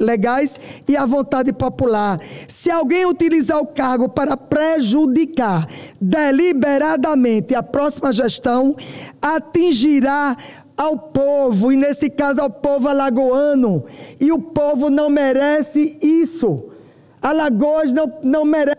legais e a vontade popular. Se alguém utilizar o cargo para prejudicar deliberadamente a próxima gestão, atingirá ao povo, e nesse caso ao povo alagoano, e o povo não merece isso. Alagoas não merece.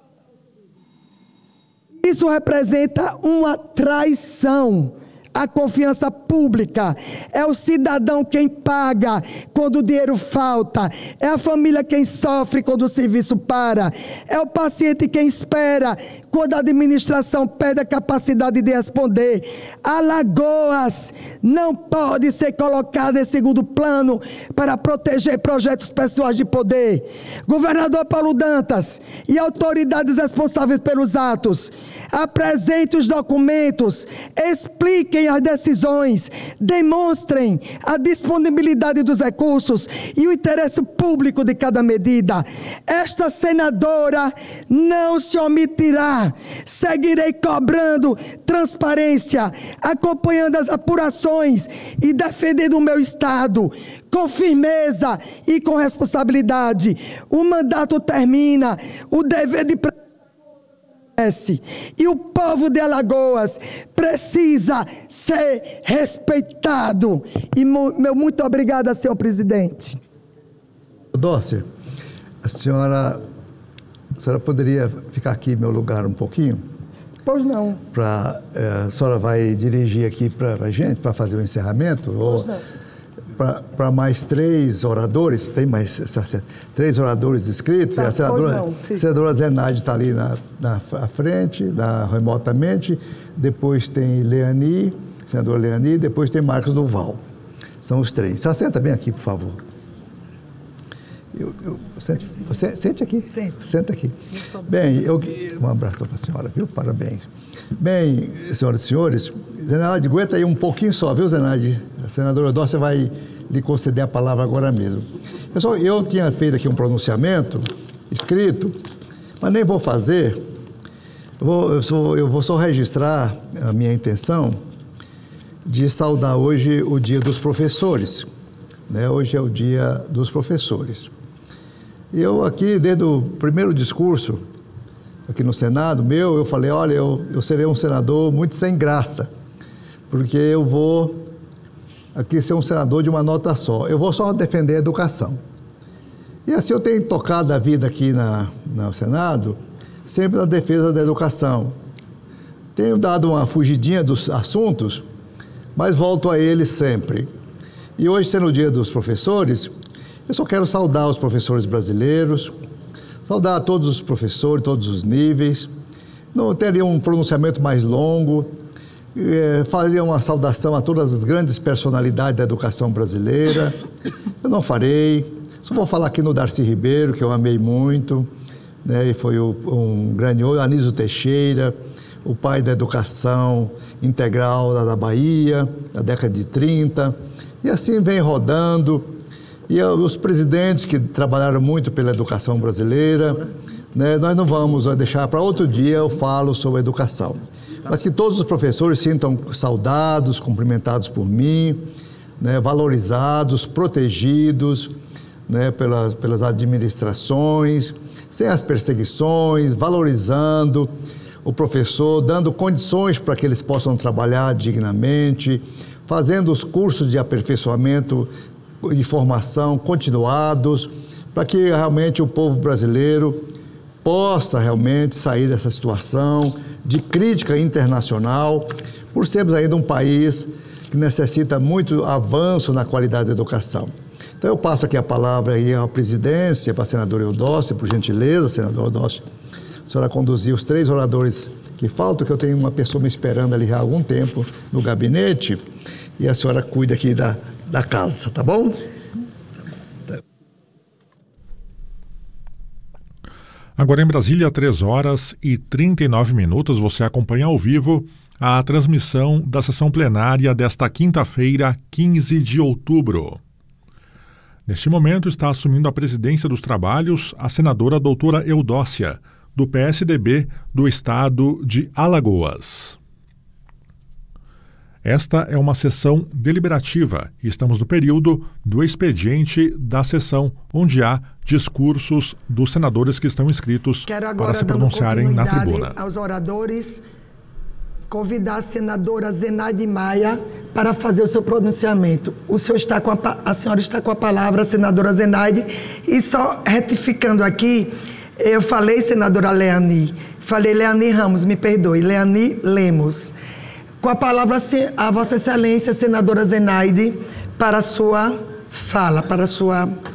Isso representa uma traição à confiança pública. É o cidadão quem paga quando o dinheiro falta. É a família quem sofre quando o serviço para. É o paciente quem espera quando a administração perde a capacidade de responder. Alagoas não pode ser colocada em segundo plano para proteger projetos pessoais de poder. Governador Paulo Dantas e autoridades responsáveis pelos atos, apresentem os documentos, expliquem as decisões, demonstrem a disponibilidade dos recursos e o interesse público de cada medida. Esta senadora não se omitirá. Seguirei cobrando transparência, acompanhando as apurações e defendendo o meu Estado com firmeza e com responsabilidade. O mandato termina, o dever de e o povo de Alagoas precisa ser respeitado. E meu muito obrigada, senhor presidente. Dócia, a senhora poderia ficar aqui em meu lugar um pouquinho? Pois não. A senhora vai dirigir aqui para a gente, para fazer o encerramento? Pois não. Para mais 3 oradores, tem mais 3 oradores inscritos, e a senadora Zenaide está ali na frente, remotamente, depois tem senadora Leani, depois tem Marcos Duval. São os 3. Você senta bem aqui, por favor. Sente aqui. Senta aqui. Bem, um abraço para a senhora, viu? Parabéns. Bem, senhoras e senhores, Zenaide, aguenta aí um pouquinho só, viu, Zenaide? A senadora Dócia vai lhe conceder a palavra agora mesmo. Pessoal, eu tinha feito aqui um pronunciamento escrito, mas nem vou fazer. Eu vou só registrar a minha intenção de saudar hoje o Dia dos Professores. Né? Hoje é o Dia dos Professores. Eu aqui, desde o primeiro discurso, aqui no Senado, eu falei, olha, eu serei um senador muito sem graça, porque eu vou aqui ser um senador de uma nota só. Eu vou só defender a educação. E assim eu tenho tocado a vida aqui no Senado, sempre na defesa da educação. Tenho dado uma fugidinha dos assuntos, mas volto a eles sempre. E hoje, sendo o Dia dos Professores, eu só quero saudar os professores brasileiros, saudar todos os professores, todos os níveis. Não teria um pronunciamento mais longo, faria uma saudação a todas as grandes personalidades da educação brasileira. Eu não farei, só vou falar aqui no Darcy Ribeiro, que eu amei muito, né? E foi um grande homem, Anísio Teixeira, o pai da educação integral da Bahia, da década de 30, e assim vem rodando. E os presidentes que trabalharam muito pela educação brasileira, né? Nós não vamos deixar para outro dia, eu falo sobre educação. Mas que todos os professores sintam saudados, cumprimentados por mim, né? Valorizados, protegidos, né? pelas administrações, sem as perseguições, valorizando o professor, dando condições para que eles possam trabalhar dignamente, fazendo os cursos de aperfeiçoamento de formação continuados, para que realmente o povo brasileiro possa realmente sair dessa situação de crítica internacional, por sermos ainda um país que necessita muito avanço na qualidade da educação. Então eu passo aqui a palavra aí à presidência, para a senadora Eudócia, por gentileza, senadora Eudócia, a senhora conduzir os 3 oradores que faltam, que eu tenho uma pessoa me esperando ali há algum tempo no gabinete, e a senhora cuida aqui da casa, tá bom? Agora em Brasília, 3h39, você acompanha ao vivo a transmissão da sessão plenária desta quinta-feira, 15 de outubro. Neste momento está assumindo a presidência dos trabalhos a senadora doutora Eudócia, do PSDB do estado de Alagoas. Esta é uma sessão deliberativa e estamos no período do expediente da sessão, onde há discursos dos senadores que estão inscritos para se pronunciarem na tribuna. Aos oradores, convidar a senadora Zenaide Maia para fazer o seu pronunciamento. A senhora está com a palavra, senadora Zenaide. E só retificando aqui, eu falei, senadora Leani, falei Leani Ramos, me perdoe, Leani Lemos. Com a palavra a Vossa Excelência, senadora Zenaide, para a sua fala, para o seu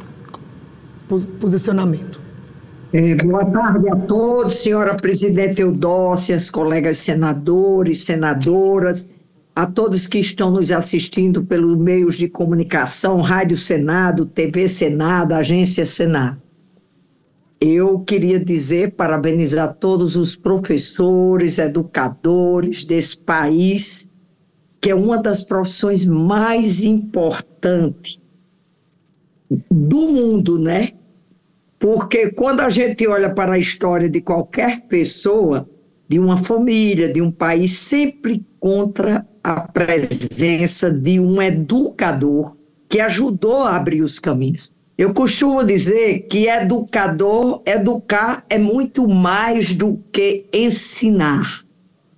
posicionamento. Boa tarde a todos, senhora presidente Eudócia, colegas senadores, senadoras, a todos que estão nos assistindo pelos meios de comunicação, Rádio Senado, TV Senado, Agência Senado. Eu queria parabenizar todos os professores, educadores desse país, que é uma das profissões mais importantes do mundo, né? Porque quando a gente olha para a história de qualquer pessoa, de uma família, de um país, sempre encontra a presença de um educador que ajudou a abrir os caminhos. Eu costumo dizer que educar é muito mais do que ensinar.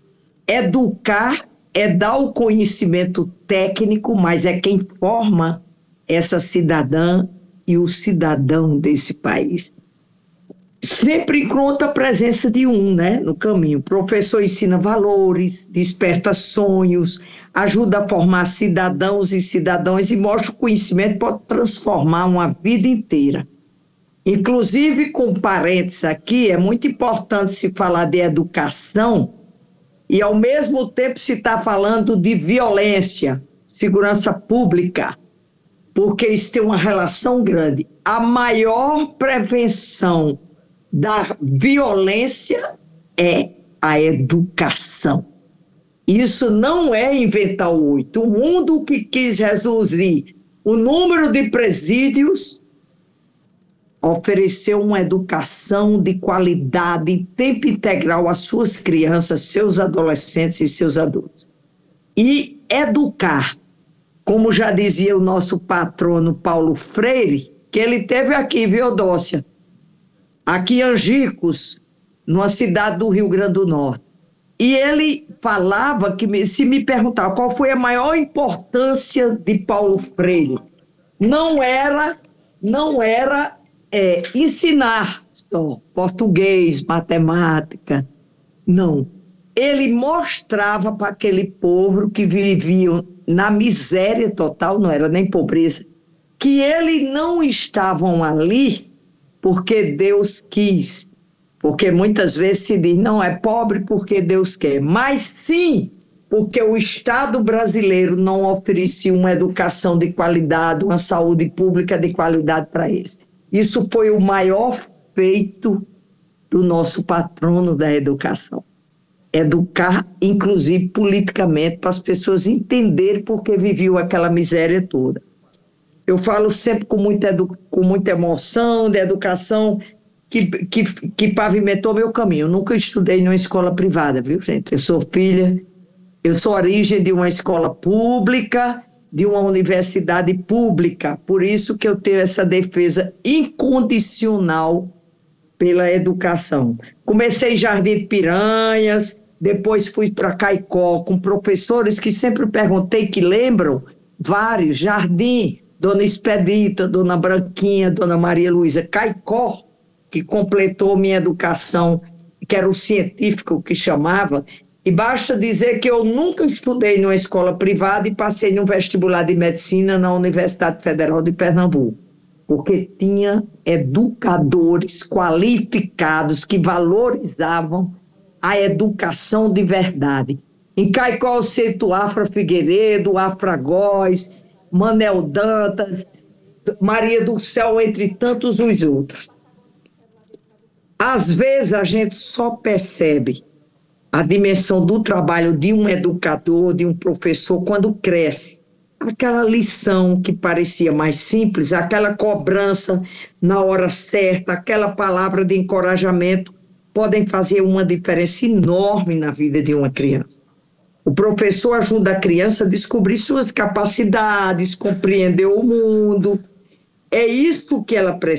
Educar é dar o conhecimento técnico, mas é quem forma essa cidadã e o cidadão desse país. Sempre encontra a presença de né, no caminho. O professor ensina valores, desperta sonhos, ajuda a formar cidadãos e cidadãs e mostra o conhecimento que pode transformar uma vida inteira. Inclusive, com parênteses aqui, é muito importante se falar de educação e, ao mesmo tempo, se está falando de violência, segurança pública, porque isso tem uma relação grande. A maior prevenção da violência é a educação. Isso não é inventar o 8. O mundo que quis reduzir o número de presídios ofereceu uma educação de qualidade em tempo integral às suas crianças, seus adolescentes e seus adultos. E educar, como já dizia o nosso patrono Paulo Freire, que ele teve aqui, viu, Eudócia? Aqui em Angicos, numa cidade do Rio Grande do Norte. E ele falava que, se me perguntar qual foi a maior importância de Paulo Freire, não era ensinar só português, matemática, não. Ele mostrava para aquele povo que viviam na miséria total, não era nem pobreza, que eles não estavam ali porque Deus quis, porque muitas vezes se diz, não é pobre porque Deus quer, mas sim porque o Estado brasileiro não oferecia uma educação de qualidade, uma saúde pública de qualidade para eles. Isso foi o maior feito do nosso patrono da educação. Educar, inclusive politicamente, para as pessoas entenderem por que viviam aquela miséria toda. Eu falo sempre com muita emoção da educação que pavimentou meu caminho. Eu nunca estudei numa escola privada, viu, gente? Eu sou origem de uma escola pública, de uma universidade pública. Por isso que eu tenho essa defesa incondicional pela educação. Comecei em Jardim de Piranhas, depois fui para Caicó, com professores que sempre perguntei, que lembram, vários, Jardim, Dona Expedita, Dona Branquinha, Dona Maria Luísa, Caicó, que completou minha educação, que era o científico que chamava, e basta dizer que eu nunca estudei numa escola privada e passei no vestibular de medicina na Universidade Federal de Pernambuco, porque tinha educadores qualificados que valorizavam a educação de verdade. Em Caicó eu cito Afra Figueiredo, Afra Góes, Manel Dantas, Maria do Céu, entre tantos os outros. Às vezes a gente só percebe a dimensão do trabalho de um educador, de um professor, quando cresce. Aquela lição que parecia mais simples, aquela cobrança na hora certa, aquela palavra de encorajamento, podem fazer uma diferença enorme na vida de uma criança. O professor ajuda a criança a descobrir suas capacidades, compreender o mundo. É isso que ela precisa.